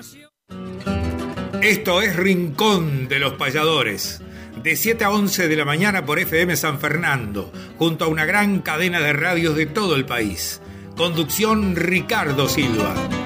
Esto es Rincón de los Payadores, de 7 a 11 de la mañana por FM San Fernando, junto a una gran cadena de radios de todo el país. Conducción Ricardo Silva.